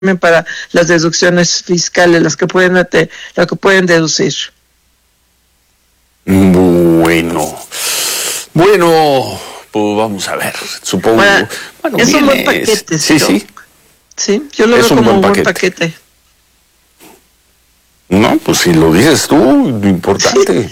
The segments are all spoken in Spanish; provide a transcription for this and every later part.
para las deducciones fiscales, lo que pueden deducir. Bueno, pues vamos a ver, supongo. Bueno, es un buen paquete. Sí, yo lo veo como un buen paquete. No, pues si lo dices tú, importante.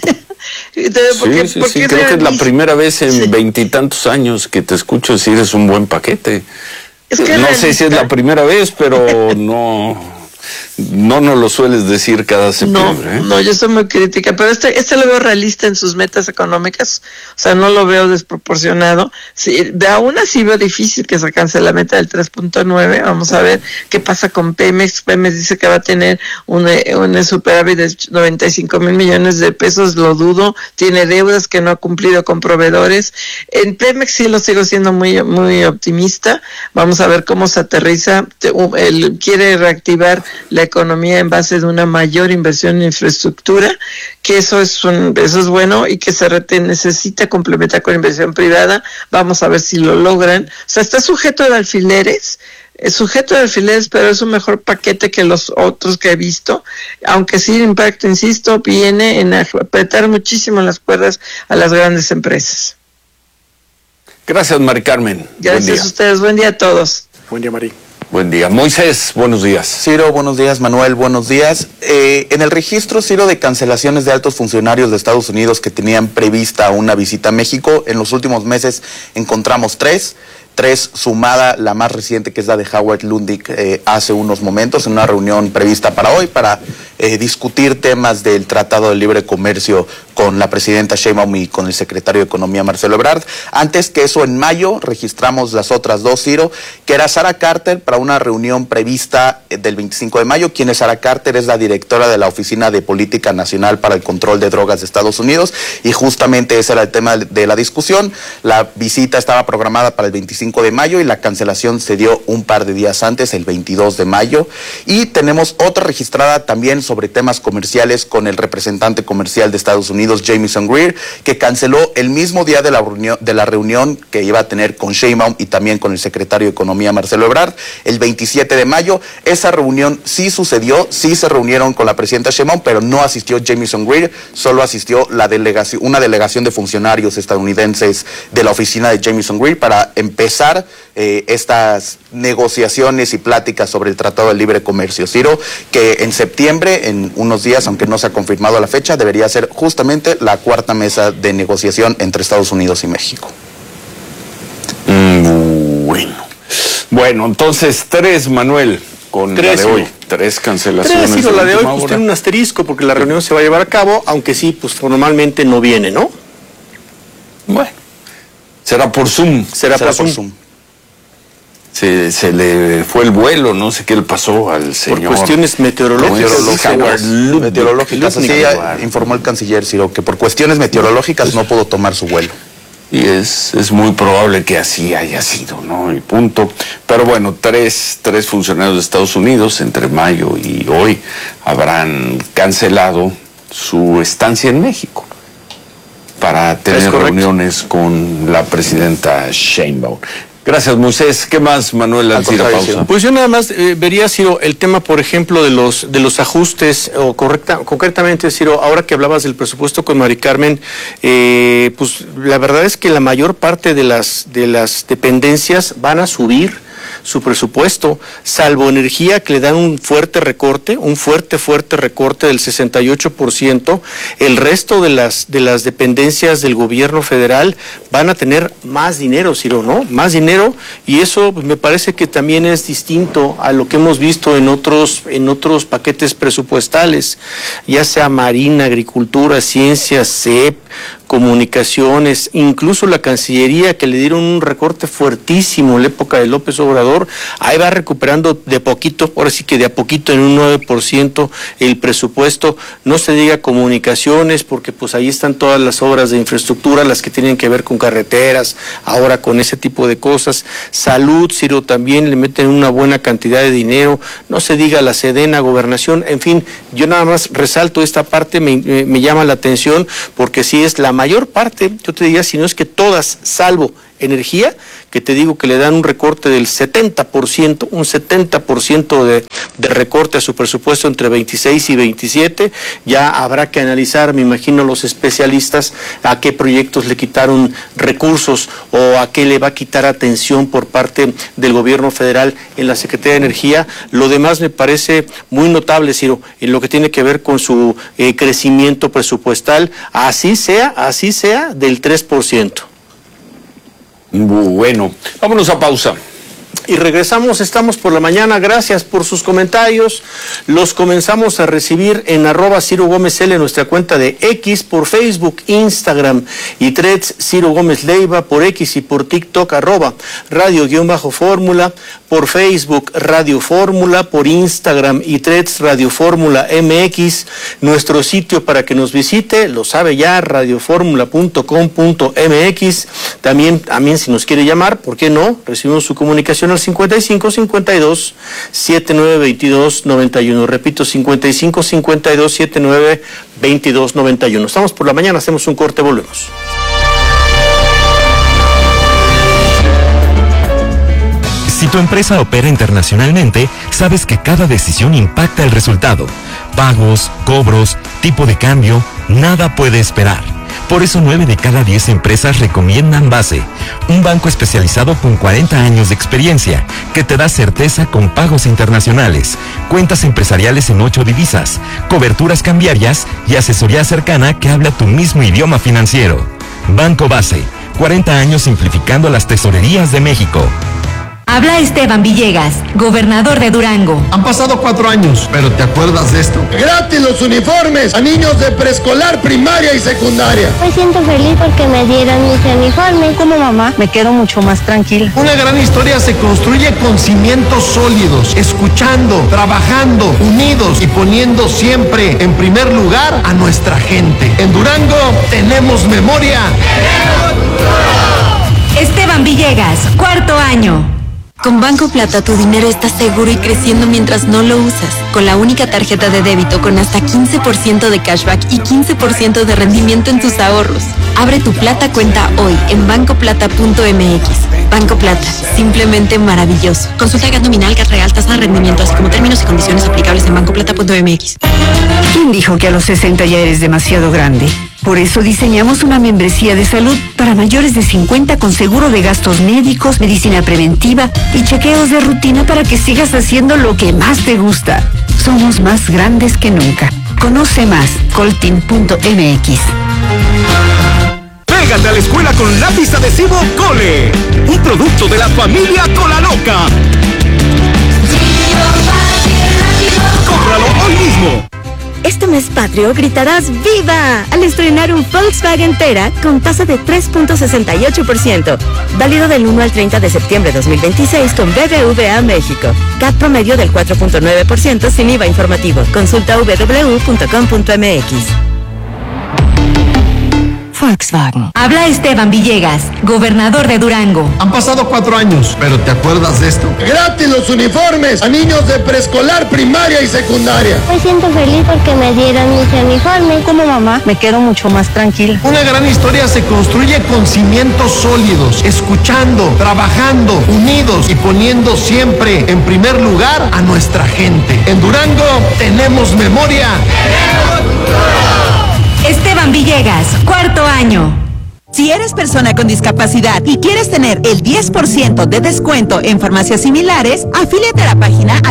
Sí, creo que es la primera vez en 20 y tantos años que te escucho decir es un buen paquete. No sé si es la primera vez, pero no nos lo sueles decir cada septiembre. No, yo soy muy crítica, pero este lo veo realista en sus metas económicas, o sea, no lo veo desproporcionado. Sí, aún así veo difícil que se alcance la meta del 3.9, vamos a ver qué pasa con Pemex. Pemex dice que va a tener un superávit de 95,000 millones de pesos, lo dudo, tiene deudas que no ha cumplido con proveedores. En Pemex sí lo sigo siendo muy, muy optimista, vamos a ver cómo se aterriza. Él quiere reactivar la economía en base de una mayor inversión en infraestructura, que eso es bueno y que se necesita complementar con inversión privada. Vamos a ver si lo logran. O sea, está sujeto de alfileres, pero es un mejor paquete que los otros que he visto, aunque sí el impacto, insisto, viene en apretar muchísimo las cuerdas a las grandes empresas. Gracias, Mari Carmen. Gracias a ustedes, buen día a todos. Buen día, Mari. Buen día. Moisés, buenos días. Ciro, buenos días. Manuel, buenos días. En el registro, Ciro, de cancelaciones de altos funcionarios de Estados Unidos que tenían prevista una visita a México, en los últimos meses encontramos tres sumada la más reciente, que es la de Howard Lutnick hace unos momentos, en una reunión prevista para hoy, para discutir temas del Tratado de Libre Comercio con la presidenta Sheinbaum y con el secretario de Economía, Marcelo Ebrard. Antes que eso, en mayo, registramos las otras dos, Ciro, que era Sarah Carter, para una reunión prevista del 25 de mayo. Quien es Sarah Carter es la directora de la Oficina de Política Nacional para el Control de Drogas de Estados Unidos, y justamente ese era el tema de la discusión. La visita estaba programada para el 25 de mayo y la cancelación se dio un par de días antes, el 22 de mayo. Y tenemos otra registrada también sobre temas comerciales con el representante comercial de Estados Unidos, Jamieson Greer, que canceló el mismo día de la reunión que iba a tener con Sheinbaum y también con el secretario de Economía, Marcelo Ebrard, el 27 de mayo. Esa reunión sí sucedió, sí se reunieron con la presidenta Sheinbaum, pero no asistió Jamieson Greer, solo asistió una delegación de funcionarios estadounidenses de la oficina de Jamieson Greer para empezar estas negociaciones y pláticas sobre el Tratado de Libre Comercio. Ciro, que en septiembre, en unos días, aunque no se ha confirmado la fecha, debería ser justamente la cuarta mesa de negociación entre Estados Unidos y México. Bueno, entonces Manuel, con la de hoy. 3 cancelaciones. Ciro, la de hoy pues tiene un asterisco porque la reunión se va a llevar a cabo, aunque sí, pues formalmente no viene, ¿no? Bueno. Será por Zoom. Será por Zoom. Se le fue el vuelo, no sé qué le pasó al señor. Por cuestiones meteorológicas. Meteorológicas, así informó el canciller, Ciro, que por cuestiones meteorológicas no pudo tomar su vuelo. Y es muy probable que así haya sido, ¿no? Y punto. Pero bueno, tres funcionarios de Estados Unidos entre mayo y hoy habrán cancelado su estancia en México para tener reuniones con la presidenta Sheinbaum. Gracias, Moisés. ¿Qué más, Manuel, antes de ir a pausa? Pues yo nada más vería, Ciro, el tema, por ejemplo, de los ajustes, o concretamente, Ciro, ahora que hablabas del presupuesto con Mari Carmen, pues la verdad es que la mayor parte de las dependencias van a subir su presupuesto, salvo energía, que le dan un fuerte recorte del 68%, el resto de las dependencias del gobierno federal van a tener más dinero, Ciro, ¿no? Más dinero, y eso me parece que también es distinto a lo que hemos visto en otros paquetes presupuestales, ya sea Marina, Agricultura, Ciencia, CEP, Comunicaciones, incluso la Cancillería, que le dieron un recorte fuertísimo en la época de López Obrador. Ahí va recuperando de poquito, ahora sí que de a poquito, en un 9% el presupuesto. No se diga Comunicaciones, porque pues ahí están todas las obras de infraestructura, las que tienen que ver con carreteras, ahora con ese tipo de cosas. Salud, Ciro, también le meten una buena cantidad de dinero. No se diga la Sedena, Gobernación, en fin, yo nada más resalto esta parte, me llama la atención, porque sí es la mayor parte, yo te diría, si no es que todas, salvo Energía, que te digo que le dan un recorte del 70%, un 70% de recorte a su presupuesto entre 26 y 27. Ya habrá que analizar, me imagino, los especialistas a qué proyectos le quitaron recursos o a qué le va a quitar atención por parte del gobierno federal en la Secretaría de Energía. Lo demás me parece muy notable, Ciro, en lo que tiene que ver con su crecimiento presupuestal, así sea del 3%. Bueno, vámonos a pausa. Y regresamos, estamos por la mañana. Gracias por sus comentarios. Los comenzamos a recibir en @CiroGómezL, nuestra cuenta de X, por Facebook, Instagram y Threads, Ciro Gómez Leiva, por X y por TikTok, @radio_fórmula, por Facebook, Radio Fórmula, por Instagram y Threads, Radio Fórmula MX. Nuestro sitio para que nos visite, lo sabe ya, radioformula.com.mx. También si nos quiere llamar, ¿por qué no? Recibimos su comunicación al 55 52 79 22 91. Repito, 55 52 79 22 91. Estamos por la mañana, hacemos un corte, volvemos. Si tu empresa opera internacionalmente, sabes que cada decisión impacta el resultado. Pagos, cobros, tipo de cambio, nada puede esperar. Por eso 9 de cada 10 empresas recomiendan Base, un banco especializado con 40 años de experiencia, que te da certeza con pagos internacionales, cuentas empresariales en 8 divisas, coberturas cambiarias y asesoría cercana que habla tu mismo idioma financiero. Banco Base, 40 años simplificando las tesorerías de México. Habla Esteban Villegas, gobernador de Durango. Han pasado 4 años, pero ¿te acuerdas de esto? ¡Gratis los uniformes a niños de preescolar, primaria y secundaria! Me siento feliz porque me dieron mis uniformes. Como mamá, me quedo mucho más tranquila. Una gran historia se construye con cimientos sólidos, escuchando, trabajando, unidos y poniendo siempre en primer lugar a nuestra gente. En Durango tenemos memoria. Esteban Villegas, 4º año. Con Banco Plata tu dinero está seguro y creciendo mientras no lo usas. Con la única tarjeta de débito con hasta 15% de cashback y 15% de rendimiento en tus ahorros. Abre tu Plata cuenta hoy en bancoplata.mx. Banco Plata, simplemente maravilloso. Consulta GAT nominal, GAT real, tasa de rendimiento, así como términos y condiciones aplicables en bancoplata.mx. ¿Quién dijo que a los 60 ya eres demasiado grande? Por eso diseñamos una membresía de salud para mayores de 50 con seguro de gastos médicos, medicina preventiva y chequeos de rutina para que sigas haciendo lo que más te gusta. Somos más grandes que nunca. Conoce más, coltin.mx. Pégate a la escuela con lápiz adhesivo Cole, un producto de la familia Cola Loca. ¡Cómpralo hoy mismo! Este mes patrio gritarás ¡Viva! Al estrenar un Volkswagen Tera con tasa de 3.68%. Válido del 1 al 30 de septiembre de 2026 con BBVA México. CAT promedio del 4.9% sin IVA informativo. Consulta www.com.mx. Volkswagen. Habla Esteban Villegas, gobernador de Durango. Han pasado 4 años, pero ¿te acuerdas de esto? ¡Gratis los uniformes a niños de preescolar, primaria y secundaria! Me siento feliz porque me dieron mis uniformes. Como mamá, me quedo mucho más tranquila. Una gran historia se construye con cimientos sólidos, escuchando, trabajando, unidos y poniendo siempre en primer lugar a nuestra gente. En Durango tenemos memoria. ¡Tenemos futuro! Esteban Villegas, 4º año. Si eres persona con discapacidad y quieres tener el 10% de descuento en farmacias similares, afíliate a la página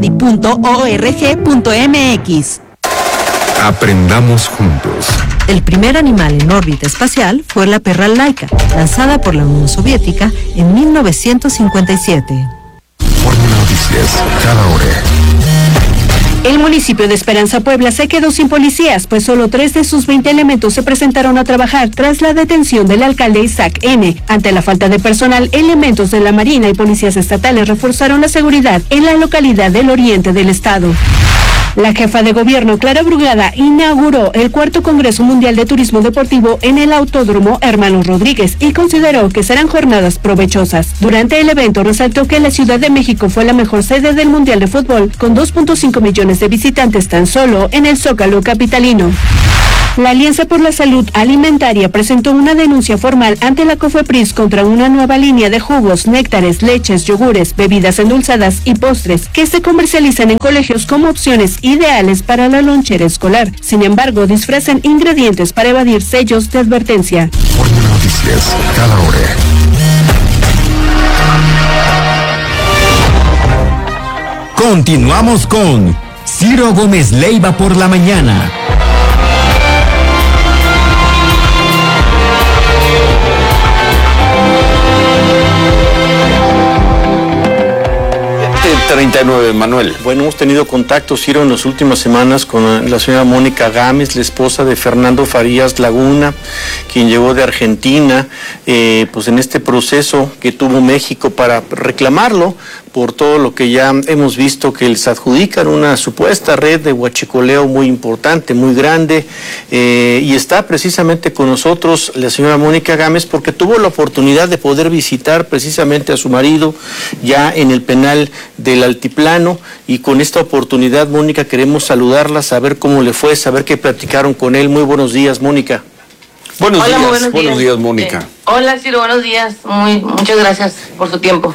ayupadi.org.mx. Aprendamos juntos. El primer animal en órbita espacial fue la perra Laika, lanzada por la Unión Soviética en 1957. Fórmula Noticias, cada hora. El municipio de Esperanza, Puebla, se quedó sin policías, pues solo 3 de sus 20 elementos se presentaron a trabajar tras la detención del alcalde Isaac N. Ante la falta de personal, elementos de la Marina y policías estatales reforzaron la seguridad en la localidad del oriente del estado. La jefa de gobierno, Clara Brugada, inauguró el 4º Congreso Mundial de Turismo Deportivo en el Autódromo Hermanos Rodríguez y consideró que serán jornadas provechosas. Durante el evento resaltó que la Ciudad de México fue la mejor sede del Mundial de Fútbol, con 2.5 millones de visitantes tan solo en el Zócalo capitalino. La Alianza por la Salud Alimentaria presentó una denuncia formal ante la COFEPRIS contra una nueva línea de jugos, néctares, leches, yogures, bebidas endulzadas y postres que se comercializan en colegios como opciones ideales para la lonchera escolar. Sin embargo, disfrazan ingredientes para evadir sellos de advertencia. Fórmula Noticias, cada hora. Continuamos con Ciro Gómez Leiva por la mañana. Este 39, Manuel. Bueno, hemos tenido contacto, Ciro, en las últimas semanas con la señora Mónica Gámez, la esposa de Fernando Farías Laguna, quien llegó de Argentina, pues en este proceso que tuvo México para reclamarlo por todo lo que ya hemos visto que les adjudican una supuesta red de huachicoleo muy importante, muy grande, y está precisamente con nosotros la señora Mónica Gámez porque tuvo la oportunidad de poder visitar precisamente a su marido ya en el penal del Altiplano, y con esta oportunidad, Mónica, queremos saludarla, saber cómo le fue, saber qué platicaron con él. Muy buenos días, Mónica. Buenos días, Mónica. Hola, Ciro, buenos días. Muchas gracias por su tiempo.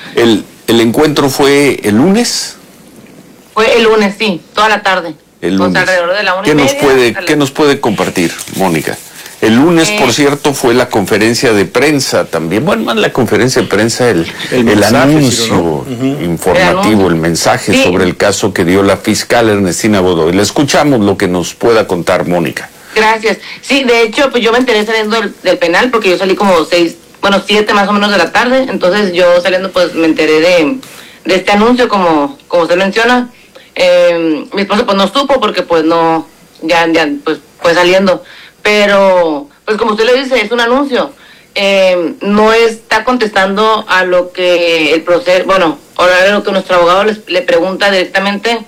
¿El encuentro fue el lunes? Fue el lunes, sí, toda la tarde. El lunes. Alrededor de la 1:30. ¿Qué nos puede compartir, Mónica? El lunes, por cierto, fue la conferencia de prensa también. Bueno, más la conferencia de prensa, el mensaje, anuncio informativo, el mensaje sobre el caso que dio la fiscal Ernestina Godoy. Le escuchamos lo que nos pueda contar, Mónica. Gracias. Sí, de hecho, pues yo me enteré saliendo del penal porque yo salí como 7 más o menos de la tarde. Entonces yo saliendo pues me enteré de este anuncio como se menciona. Mi esposo pues no supo porque pues no, ya pues fue saliendo. Pero, pues como usted le dice, es un anuncio. No está contestando a lo que el proceso, bueno, ahora lo que nuestro abogado le pregunta directamente,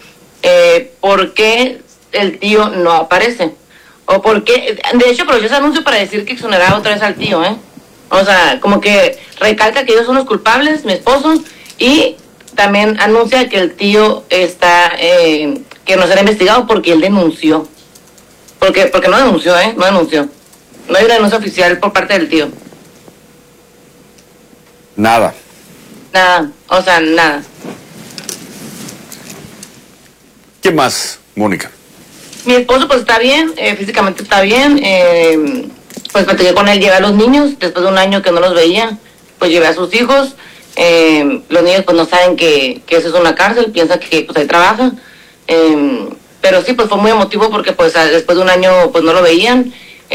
¿por qué el tío no aparece? O por qué, de hecho, aprovechó ese anuncio para decir que exoneraba otra vez al tío, O sea, como que recalca que ellos son los culpables, mi esposo, y también anuncia que el tío está, que no será investigado porque él denunció. Porque no denunció, no denunció. No hay una denuncia oficial por parte del tío. Nada. Nada, o sea, nada. ¿Qué más, Mónica? Mi esposo pues está bien, físicamente está bien. Pues platiqué con él, llevé a los niños, después de un año que no los veía, pues llevé a sus hijos. Los niños pues no saben que eso es una cárcel, piensan que pues ahí trabaja. Pero sí, pues fue muy emotivo porque pues después de un año pues no lo veían,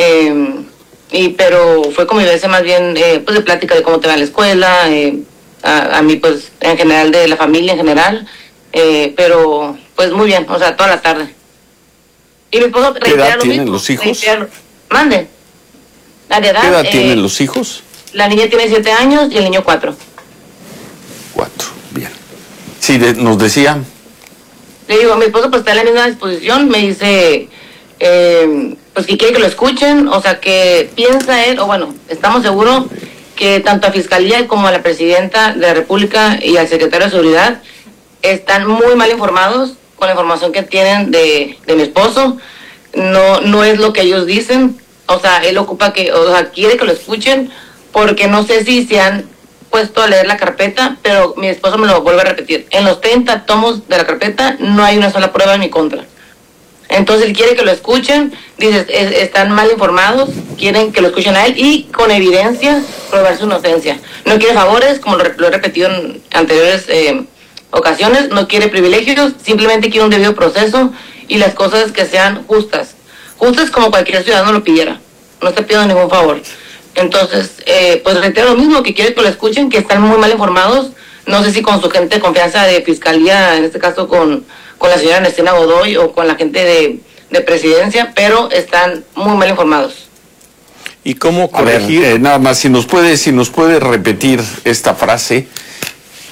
pero fue convivencia más bien pues de plática de cómo te va en la escuela, a mí pues en general de la familia en general, pero pues muy bien, o sea, toda la tarde. Y mi esposo ¿Qué edad tienen los hijos? Mande. ¿Qué edad tienen los hijos? La niña tiene 7 años y el niño 4. 4, bien. Sí, nos decía... Le digo, mi esposo pues está en la misma disposición, me dice, pues que quiere que lo escuchen, o sea que piensa él, o bueno, estamos seguros que tanto a Fiscalía como a la Presidenta de la República y al Secretario de Seguridad están muy mal informados con la información que tienen de mi esposo, no es lo que ellos dicen, o sea, él ocupa quiere que lo escuchen, porque no sé si se han puesto a leer la carpeta, pero mi esposo me lo vuelve a repetir. En los 30 tomos de la carpeta no hay una sola prueba en mi contra. Entonces él quiere que lo escuchen, dice, están mal informados, quieren que lo escuchen a él y con evidencia probar su inocencia. No quiere favores, como lo he repetido en anteriores ocasiones, no quiere privilegios, simplemente quiere un debido proceso y las cosas que sean justas. Justas como cualquier ciudadano lo pidiera. No está pidiendo ningún favor. Entonces, pues reitero lo mismo, que quiero que lo escuchen, que están muy mal informados, no sé si con su gente de confianza de Fiscalía, en este caso con la señora Ernestina Godoy o con la gente de Presidencia, pero están muy mal informados. ¿Y cómo corregir? A ver, nada más, si nos puede repetir esta frase,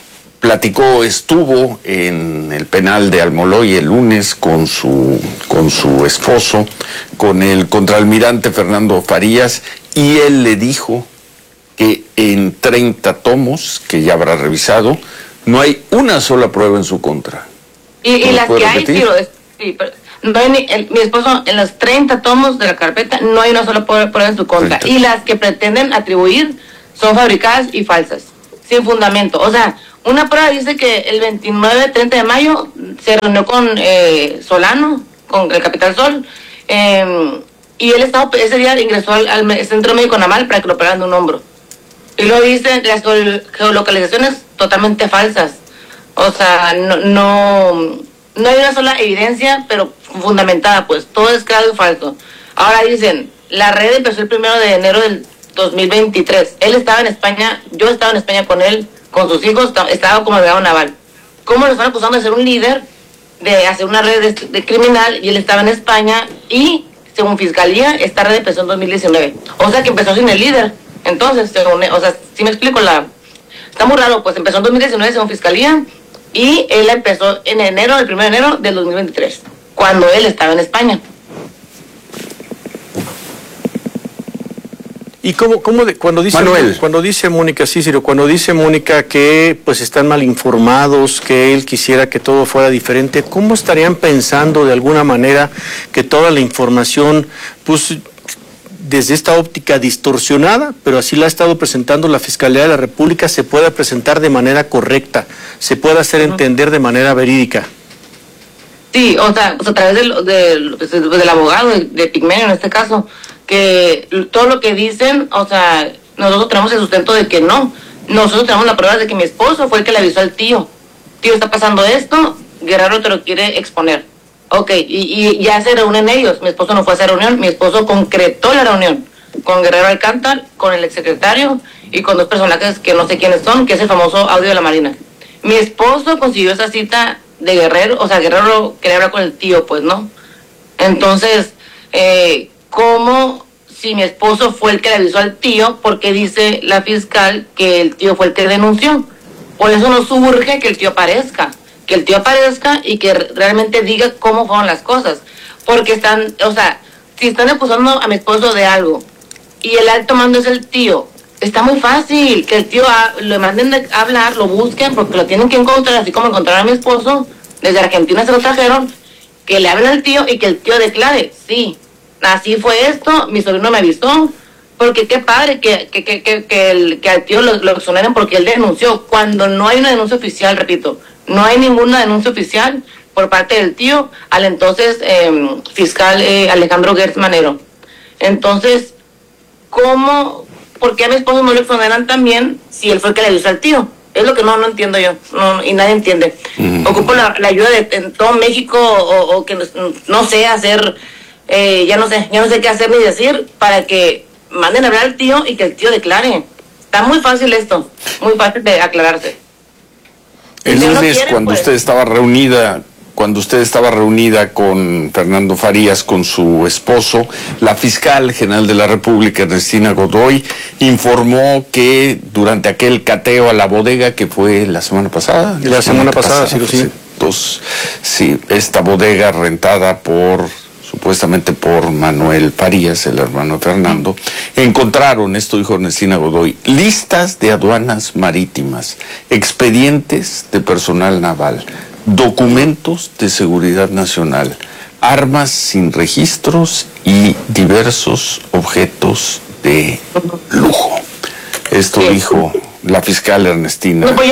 estuvo en el penal de Almoloy el lunes con su esposo, con el contraalmirante Fernando Farías, y él le dijo que en 30 tomos, que ya habrá revisado, no hay una sola prueba en su contra. Y las que hay, sí, pero no hay mi esposo, en los 30 tomos de la carpeta, no hay una sola prueba en su contra. 30. Y las que pretenden atribuir son fabricadas y falsas, sin fundamento. O sea, una prueba dice que el 29-30 de mayo se reunió con Solano, con el Capital Sol, y él ese día ingresó al Centro Médico Naval para que lo operaran de un hombro. Y luego dicen las geolocalizaciones totalmente falsas. O sea, no hay una sola evidencia, pero fundamentada, pues, todo es claro y falso. Ahora dicen, la red empezó el 1 de enero del 2023. Él estaba en España, yo estaba en España con él, con sus hijos, estaba como delegado naval. ¿Cómo lo están acusando de ser un líder, de hacer una red de criminal, y él estaba en España, y según Fiscalía, esta red empezó en 2019? O sea, que empezó sin el líder. Entonces, o sea, si me explico, está muy raro, pues empezó en 2019 según Fiscalía, y él empezó en el 1 de enero del 2023, cuando él estaba en España. ¿Y cuando dice Mónica, sí, Ciro, cuando dice Mónica que pues están mal informados, que él quisiera que todo fuera diferente, ¿cómo estarían pensando de alguna manera que toda la información, pues desde esta óptica distorsionada, pero así la ha estado presentando la Fiscalía de la República, se pueda presentar de manera correcta, se pueda hacer entender de manera verídica? Sí, o sea, pues a través del abogado, de Pigmenio en este caso, que todo lo que dicen, o sea, nosotros tenemos el sustento de que no. Nosotros tenemos la prueba de que mi esposo fue el que le avisó al tío. Tío, está pasando esto, Guerrero te lo quiere exponer. Ok, y ya se reúnen ellos. Mi esposo no fue a esa reunión, mi esposo concretó la reunión con Guerrero Alcántara, con el exsecretario y con dos personajes que no sé quiénes son, que es el famoso audio de la Marina. Mi esposo consiguió esa cita de Guerrero, o sea, Guerrero quería hablar con el tío, pues, ¿no? Entonces, ¿cómo, si mi esposo fue el que le avisó al tío, porque dice la fiscal que el tío fue el que denunció? Por eso nos urge que el tío aparezca y que realmente diga cómo fueron las cosas. Porque están, o sea, si están acusando a mi esposo de algo y el alto mando es el tío, está muy fácil que el tío lo manden a hablar, lo busquen, porque lo tienen que encontrar, así como encontraron a mi esposo, desde Argentina se lo trajeron, que le hablen al tío y que el tío declare, sí, así fue esto, mi sobrino me avisó, porque qué padre que al tío lo exoneren porque él denunció, cuando no hay una denuncia oficial, repito, no hay ninguna denuncia oficial por parte del tío al entonces fiscal Alejandro Gertz Manero. Entonces, ¿por qué a mi esposo no lo exoneran también si él fue el que le avisó al tío? Es lo que no entiendo yo, y nadie entiende. Ocupo la ayuda en todo México, o que no sé hacer, ya no sé qué hacer ni decir, para que manden a hablar al tío y que el tío declare. Está muy fácil esto, muy fácil de aclararse. El lunes, cuando usted estaba reunida con Fernando Farías, con su esposo, la fiscal general de la República, Ernestina Godoy, informó que durante aquel cateo a la bodega, que fue la semana pasada. La semana pasada, sí. Entonces, sí, esta bodega rentada supuestamente por Manuel Farías, el hermano de Fernando, encontraron, esto dijo Ernestina Godoy, listas de aduanas marítimas, expedientes de personal naval, documentos de seguridad nacional, armas sin registros y diversos objetos de lujo. Esto dijo la fiscal Ernestina. No, pues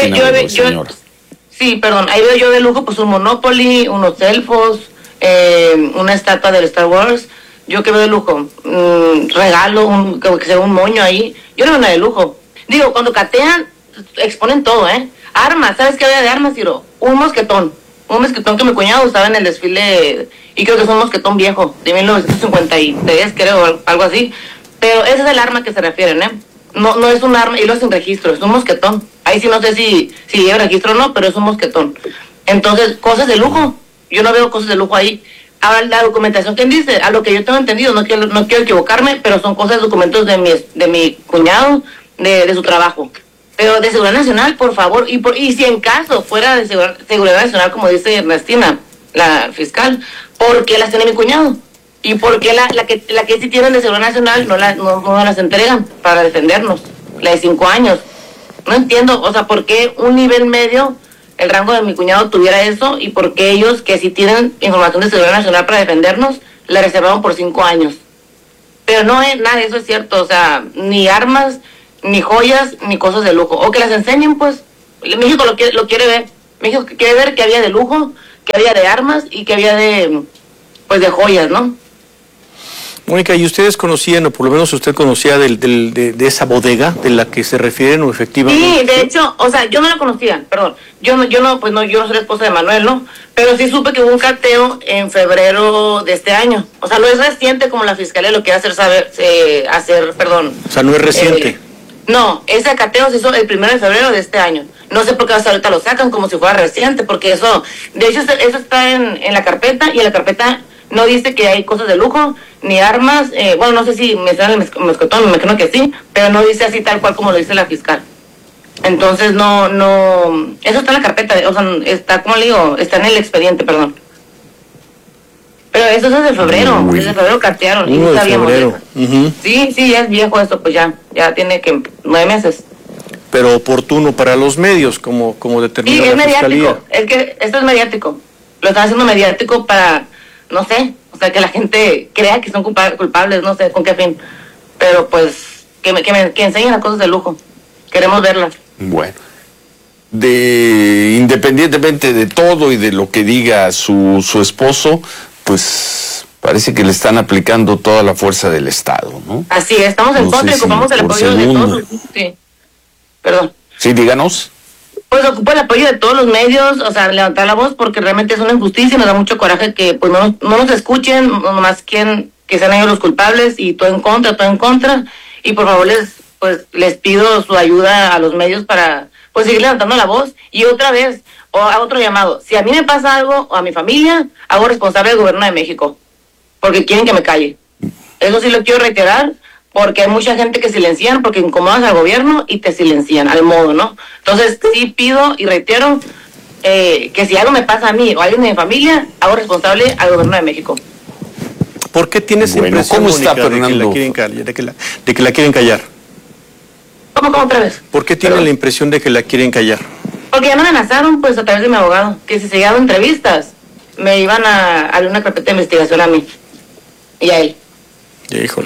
sí, perdón, ahí veo yo de lujo pues un Monopoly, unos elfos, una estatua del Star Wars. Yo que veo de lujo, regalo, que sea un moño ahí. Yo no veo nada de lujo. Digo, cuando catean, exponen todo, Armas, ¿sabes qué había de armas, Ciro? Un mosquetón que mi cuñado usaba en el desfile, y creo que es un mosquetón viejo, de 1953, creo, algo así. Pero ese es el arma que se refieren, No es un arma, y lo es sin registro, es un mosquetón. Ahí sí no sé si lleva registro o no, pero es un mosquetón. Entonces, cosas de lujo. Yo no veo cosas de lujo ahí. Ahora, la documentación que dice, a lo que yo tengo entendido, no quiero equivocarme, pero son cosas, documentos de mi cuñado, de su trabajo. pero de seguridad nacional, por favor, y si en caso fuera de seguridad nacional, como dice Ernestina, la fiscal, ¿por qué las tiene mi cuñado? ¿Y por qué la que sí tienen de seguridad nacional no las entregan para defendernos? La de 5 años. No entiendo, o sea, ¿por qué un nivel medio, el rango de mi cuñado, tuviera eso? ¿Y por qué ellos, que sí tienen información de seguridad nacional para defendernos, la reservaron por 5 años? Pero no es nada de eso es cierto, o sea, ni armas, ni joyas, ni cosas de lujo. O que las enseñen, pues. México lo quiere ver. México quiere ver que había de lujo, que había de armas y que había de joyas, ¿no? Mónica, ¿y ustedes conocían, o por lo menos usted conocía de esa bodega de la que se refieren o efectivamente? Sí, de hecho, o sea, yo no la conocía, perdón. Yo no soy la esposa de Manuel, ¿no? Pero sí supe que hubo un cateo en febrero de este año. O sea, no es reciente como la fiscalía lo quiere hacer perdón. O sea, no es reciente. No, ese cateo se hizo el 1 de febrero de este año. No sé por qué hasta ahorita lo sacan como si fuera reciente, porque eso, de hecho, eso está en la carpeta, y en la carpeta no dice que hay cosas de lujo, ni armas, bueno, no sé si menciona el mezcotón, me imagino que sí, pero no dice así tal cual como lo dice la fiscal. Entonces, no, eso está en la carpeta, o sea, está, como le digo, está en el expediente, perdón. Pero eso es desde febrero, desde febrero cartearon, y no sabíamos eso. Sí, ya es viejo eso, pues ya tiene 9 meses. Pero oportuno para los medios, como determina la fiscalía. Es que esto es mediático, lo están haciendo mediático para, no sé, o sea, que la gente crea que son culpables, no sé con qué fin, pero pues que enseñen las cosas de lujo, queremos verlas. Bueno, independientemente de todo y de lo que diga su esposo, pues parece que le están aplicando toda la fuerza del Estado, ¿no? Así es, estamos en contra y ocupamos el apoyo de todos. Sí, perdón. Sí, díganos. Pues ocupo el apoyo de todos los medios, o sea, levantar la voz, porque realmente es una injusticia y nos da mucho coraje que pues no nos escuchen, nomás que sean ellos los culpables, y todo en contra, y por favor les pido su ayuda a los medios para pues seguir levantando la voz. Y otra vez, o a otro llamado, si a mí me pasa algo, o a mi familia, hago responsable del gobierno de México, porque quieren que me calle. Eso sí lo quiero reiterar, porque hay mucha gente que silencian, porque incomodas al gobierno y te silencian, al modo, ¿no? Entonces, sí pido y reitero que si algo me pasa a mí o a alguien de mi familia, hago responsable al gobierno de México. ¿Por qué tienes impresión, ¿cómo está, Mónica, de que la quieren callar? ¿Cómo otra vez? ¿Por qué tiene la impresión de que la quieren callar? Porque ya me amenazaron, pues, a través de mi abogado, que si seguía dando entrevistas, me iban a abrir una carpeta de investigación a mí y a él. Híjole.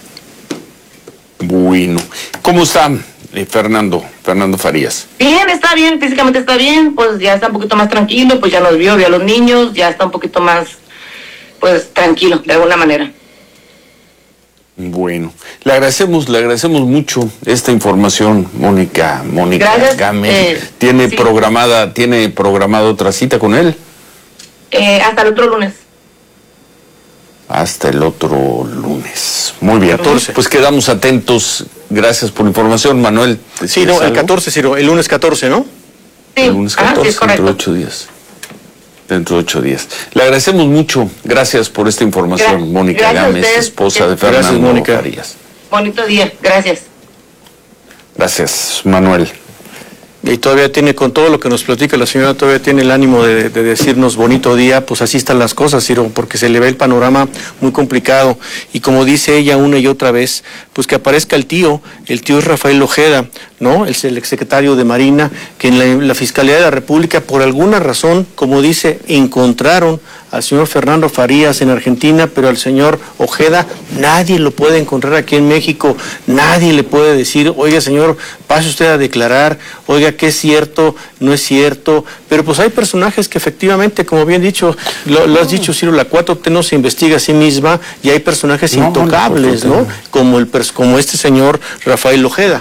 Bueno, ¿cómo está Fernando Farías? Bien, está bien, físicamente está bien, pues ya está un poquito más tranquilo, pues ya nos vio a los niños, ya está un poquito más, pues, tranquilo, de alguna manera. Bueno, le agradecemos mucho esta información, Mónica Gracias, Gámez. ¿Tiene programada otra cita con él? Hasta el otro lunes. Hasta el otro lunes. Muy bien. 14. Pues quedamos atentos. Gracias por la información, Manuel. Sí, no, el 14, Ciro, el lunes 14, ¿no? Sí. El lunes 14, sí, dentro de 8 días. Dentro de 8 días. Le agradecemos mucho. Gracias por esta información, Mónica Gámez, esposa de Fernando Farías. Bonito día. Gracias. Gracias, Manuel. Y todavía tiene, con todo lo que nos platica la señora, todavía tiene el ánimo de decirnos bonito día. Pues así están las cosas, Ciro, porque se le ve el panorama muy complicado. Y como dice ella una y otra vez, pues que aparezca el tío es Rafael Ojeda, ¿no? El exsecretario de Marina, que en la Fiscalía de la República, por alguna razón, como dice, encontraron al señor Fernando Farías en Argentina, pero al señor Ojeda nadie lo puede encontrar aquí en México, nadie le puede decir, oiga señor, pase usted a declarar, oiga, ¿qué es cierto? No es cierto, pero pues hay personajes que efectivamente, como bien dicho, lo has dicho, Ciro, la 4T no se investiga a sí misma, y hay personajes intocables, ¿no? Como este señor Rafael Ojeda.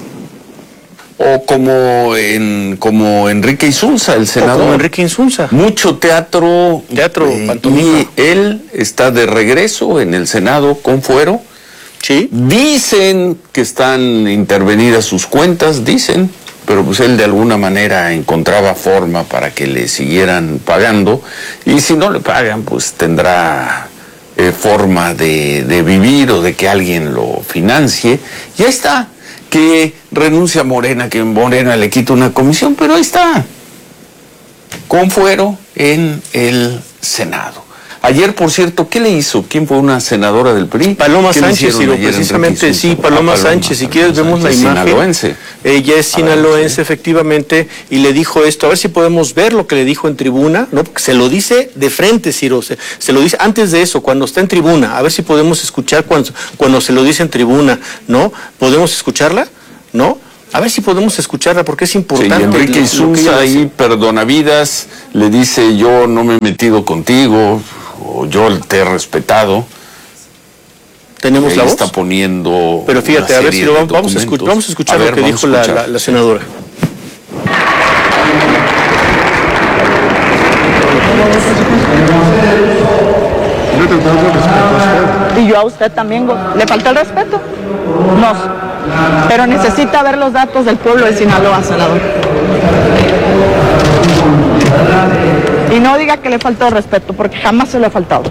O como Enrique Insunza, el senador. Como Enrique Insunza. Mucho teatro, pantomima. Y él está de regreso en el Senado con fuero. Sí. Dicen que están intervenidas sus cuentas, pero pues él de alguna manera encontraba forma para que le siguieran pagando, y si no le pagan, pues tendrá forma de vivir o de que alguien lo financie. Y ahí está. que renuncia a Morena, que Morena le quita una comisión, pero ahí está, con fuero en el Senado. Ayer, por cierto, ¿qué le hizo? ¿Quién fue una senadora del PRI? Paloma Sánchez, Ciro, precisamente, sí, Paloma Sánchez. Si quieres, vemos la imagen. Sinaloense. Ella es sinaloense, efectivamente, y le dijo esto. A ver si podemos ver lo que le dijo en tribuna, ¿no? Porque se lo dice de frente, Ciro. Se lo dice antes de eso, cuando está en tribuna. A ver si podemos escuchar cuando se lo dice en tribuna, ¿no? ¿Podemos escucharla? ¿No? A ver si podemos escucharla, porque es importante. Sí, Enrique Insunza ahí, perdonavidas, le dice: yo no me he metido contigo, o yo te he respetado. ¿Tenemos la voz? Está poniendo. Pero fíjate, a ver si vamos a escuchar lo que dijo la senadora. Y yo a usted también, ¿le falta el respeto? No. Pero necesita ver los datos del pueblo de Sinaloa, senador. Y no diga que le faltó el respeto, porque jamás se le ha faltado.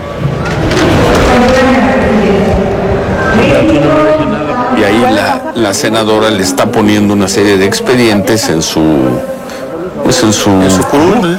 Y ahí la senadora le está poniendo una serie de expedientes en su curul.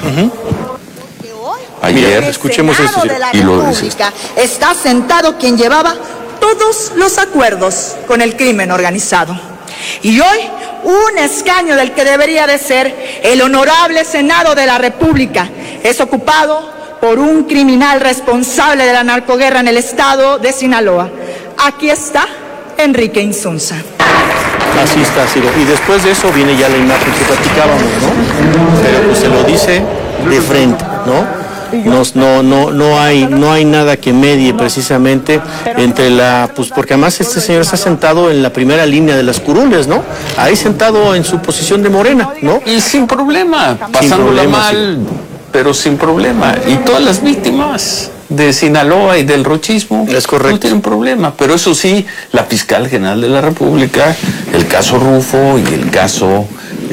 Ayer, escuchemos esto, y lo dice. Está sentado quien llevaba todos los acuerdos con el crimen organizado. Y hoy, un escaño del que debería de ser el honorable Senado de la República es ocupado por un criminal responsable de la narcoguerra en el estado de Sinaloa. Aquí está Enrique Insunza. Así está, Ciro. Y después de eso viene ya la imagen que platicábamos, ¿no? Pero pues se lo dice de frente, ¿no? No hay nada que medie precisamente entre porque además este señor está sentado en la primera línea de las curules, ¿no? Ahí sentado en su posición de Morena, ¿no? Y sin problema, pasándola mal, pero sin problema. Y todas las víctimas de Sinaloa y del rochismo no tienen problema. Pero eso sí, la fiscal general de la República, el caso Rufo y el caso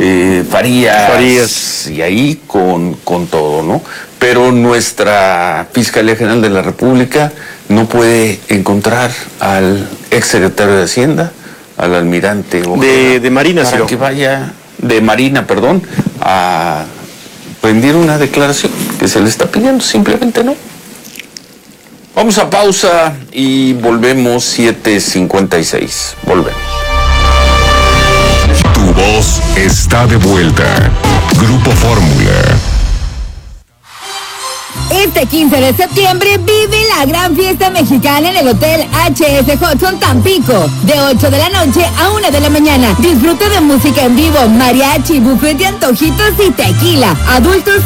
Farías, y ahí con todo, ¿no? Pero nuestra Fiscalía General de la República no puede encontrar al exsecretario de Hacienda, al almirante Ojeda, de Marina, para que vaya, de Marina, perdón, a rendir una declaración que se le está pidiendo, simplemente no. Vamos a pausa y volvemos 7:56. Volvemos. Tu voz está de vuelta. Grupo Fórmula. Este 15 de septiembre vive la gran fiesta mexicana en el Hotel HS Hudson Tampico. De 8 de la noche a 1 de la mañana. Disfruta de música en vivo, mariachi, buffet de antojitos y tequila. Adultos